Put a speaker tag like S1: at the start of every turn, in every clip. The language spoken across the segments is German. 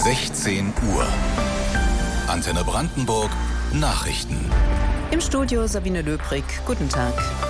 S1: 16 Uhr. Antenne Brandenburg Nachrichten.
S2: Im Studio Sabine Löbrig. Guten Tag.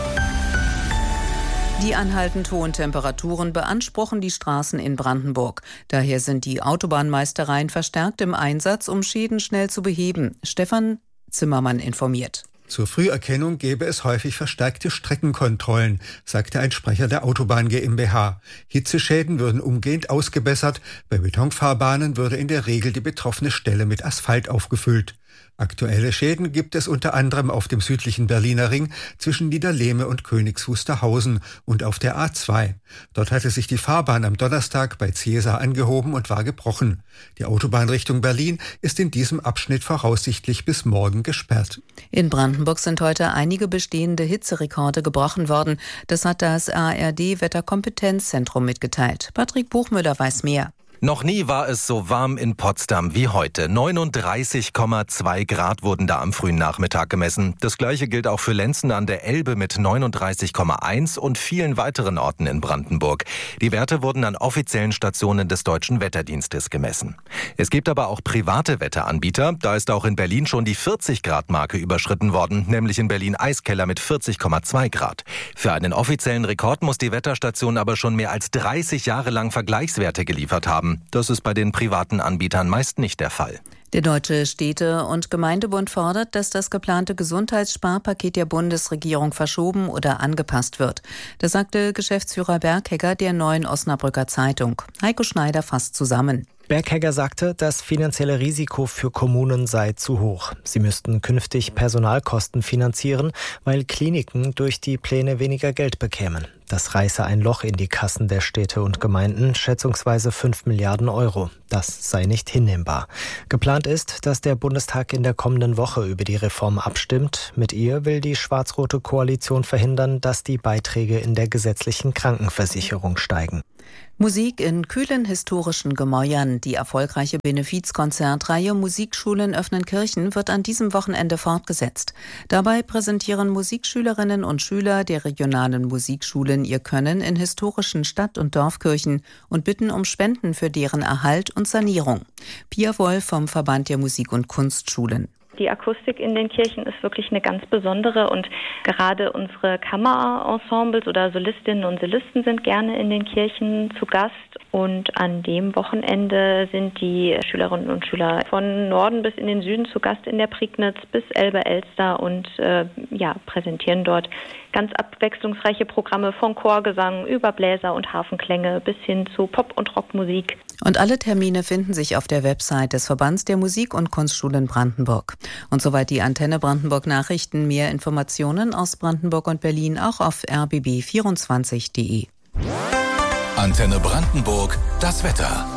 S2: Die anhaltend hohen Temperaturen beanspruchen die Straßen in Brandenburg. Daher sind die Autobahnmeistereien verstärkt im Einsatz, um Schäden schnell zu beheben. Stefan Zimmermann informiert.
S3: Zur Früherkennung gäbe es häufig verstärkte Streckenkontrollen, sagte ein Sprecher der Autobahn GmbH. Hitzeschäden würden umgehend ausgebessert, bei Betonfahrbahnen würde in der Regel die betroffene Stelle mit Asphalt aufgefüllt. Aktuelle Schäden gibt es unter anderem auf dem südlichen Berliner Ring zwischen Niederlehme und Königs Wusterhausen und auf der A2. Dort hatte sich die Fahrbahn am Donnerstag bei Ziesar angehoben und war gebrochen. Die Autobahn Richtung Berlin ist in diesem Abschnitt voraussichtlich bis morgen gesperrt.
S2: In Brandenburg sind heute einige bestehende Hitzerekorde gebrochen worden. Das hat das ARD-Wetterkompetenzzentrum mitgeteilt. Patrick Buchmüller weiß mehr.
S4: Noch nie war es so warm in Potsdam wie heute. 39,2 Grad wurden da am frühen Nachmittag gemessen. Das Gleiche gilt auch für Lenzen an der Elbe mit 39,1 und vielen weiteren Orten in Brandenburg. Die Werte wurden an offiziellen Stationen des Deutschen Wetterdienstes gemessen. Es gibt aber auch private Wetteranbieter. Da ist auch in Berlin schon die 40-Grad-Marke überschritten worden, nämlich in Berlin-Eiskeller mit 40,2 Grad. Für einen offiziellen Rekord muss die Wetterstation aber schon mehr als 30 Jahre lang Vergleichswerte geliefert haben. Das ist bei den privaten Anbietern meist nicht der Fall.
S2: Der Deutsche Städte- und Gemeindebund fordert, dass das geplante Gesundheitssparpaket der Bundesregierung verschoben oder angepasst wird. Das sagte Geschäftsführer Berghegger der Neuen Osnabrücker Zeitung. Heiko Schneider fasst zusammen.
S5: Berghegger sagte, das finanzielle Risiko für Kommunen sei zu hoch. Sie müssten künftig Personalkosten finanzieren, weil Kliniken durch die Pläne weniger Geld bekämen. Das reiße ein Loch in die Kassen der Städte und Gemeinden, schätzungsweise 5 Milliarden Euro. Das sei nicht hinnehmbar. Geplant ist, dass der Bundestag in der kommenden Woche über die Reform abstimmt. Mit ihr will die schwarz-rote Koalition verhindern, dass die Beiträge in der gesetzlichen Krankenversicherung steigen.
S2: Musik in kühlen historischen Gemäuern. Die erfolgreiche Benefizkonzertreihe Musikschulen öffnen Kirchen wird an diesem Wochenende fortgesetzt. Dabei präsentieren Musikschülerinnen und Schüler der regionalen Musikschulen ihr Können in historischen Stadt- und Dorfkirchen und bitten um Spenden für deren Erhalt und Sanierung. Pia Wolf vom Verband der Musik- und Kunstschulen.
S6: Die Akustik in den Kirchen ist wirklich eine ganz besondere und gerade unsere Kammerensembles oder Solistinnen und Solisten sind gerne in den Kirchen zu Gast. Und an dem Wochenende sind die Schülerinnen und Schüler von Norden bis in den Süden zu Gast in der Prignitz bis Elbe-Elster und präsentieren dort ganz abwechslungsreiche Programme von Chorgesang über Bläser und Harfenklänge bis hin zu Pop- und Rockmusik.
S2: Und alle Termine finden sich auf der Website des Verbands der Musik- und Kunstschulen Brandenburg. Und soweit die Antenne Brandenburg Nachrichten. Mehr Informationen aus Brandenburg und Berlin auch auf rbb24.de.
S1: Antenne Brandenburg, das Wetter.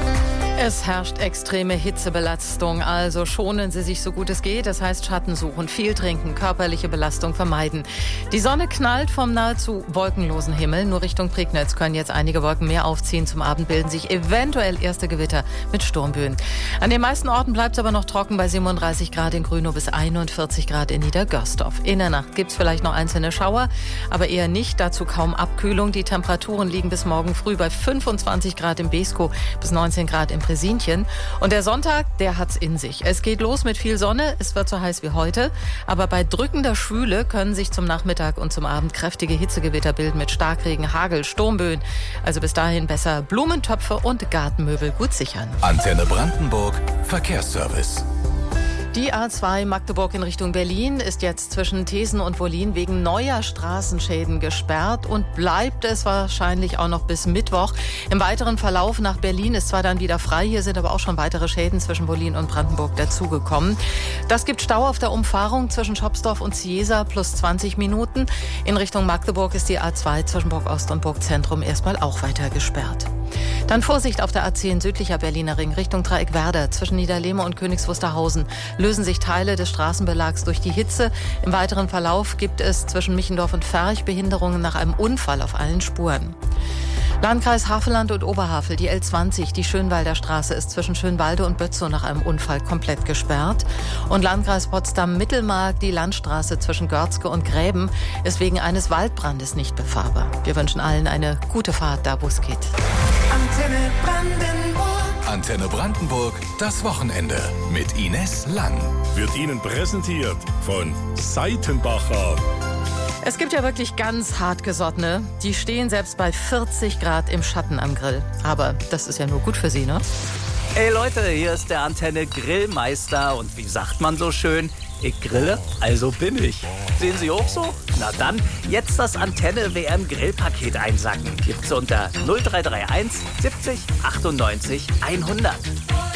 S7: Es herrscht extreme Hitzebelastung, also schonen Sie sich so gut es geht. Das heißt Schatten suchen, viel trinken, körperliche Belastung vermeiden. Die Sonne knallt vom nahezu wolkenlosen Himmel. Nur Richtung Prignitz können jetzt einige Wolken mehr aufziehen. Zum Abend bilden sich eventuell erste Gewitter mit Sturmböen. An den meisten Orten bleibt es aber noch trocken bei 37 Grad in Grünow bis 41 Grad in Niedergörsdorf. In der Nacht gibt es vielleicht noch einzelne Schauer, aber eher nicht. Dazu kaum Abkühlung. Die Temperaturen liegen bis morgen früh bei 25 Grad im Beeskow bis 19 Grad im Präsinchen. Und der Sonntag, der hat's in sich. Es geht los mit viel Sonne, es wird so heiß wie heute, aber bei drückender Schwüle können sich zum Nachmittag und zum Abend kräftige Hitzegewitter bilden mit Starkregen, Hagel, Sturmböen. Also bis dahin besser Blumentöpfe und Gartenmöbel gut sichern.
S1: Antenne Brandenburg, Verkehrsservice.
S7: Die A2 Magdeburg in Richtung Berlin ist jetzt zwischen Thesen und Wollin wegen neuer Straßenschäden gesperrt und bleibt es wahrscheinlich auch noch bis Mittwoch. Im weiteren Verlauf nach Berlin ist zwar dann wieder frei, hier sind aber auch schon weitere Schäden zwischen Wollin und Brandenburg dazugekommen. Das gibt Stau auf der Umfahrung zwischen Schopsdorf und Ziesar plus 20 Minuten. In Richtung Magdeburg ist die A2 zwischen Burg-Ost und Burgzentrum erstmal auch weiter gesperrt. Dann Vorsicht auf der A10 südlicher Berliner Ring Richtung Dreieckwerder. Zwischen Niederlehme und Königs Wusterhausen lösen sich Teile des Straßenbelags durch die Hitze. Im weiteren Verlauf gibt es zwischen Michendorf und Ferch Behinderungen nach einem Unfall auf allen Spuren. Landkreis Havelland und Oberhavel, die L20, die Schönwalder Straße ist zwischen Schönwalde und Bötzow nach einem Unfall komplett gesperrt. Und Landkreis Potsdam-Mittelmark, die Landstraße zwischen Görzke und Gräben, ist wegen eines Waldbrandes nicht befahrbar. Wir wünschen allen eine gute Fahrt, da wo es geht.
S8: Antenne Brandenburg.
S1: Antenne Brandenburg, das Wochenende mit Ines Lang.
S8: Wird Ihnen präsentiert von Seitenbacher.
S7: Es gibt ja wirklich ganz hartgesottene, die stehen selbst bei 40 Grad im Schatten am Grill. Aber das ist ja nur gut für sie, ne?
S9: Hey Leute, hier ist der Antenne Grillmeister und wie sagt man so schön, ich grille, also bin ich. Sehen Sie auch so? Na dann, jetzt das Antenne WM Grillpaket einsacken. Gibt's unter 0331 70 98 100.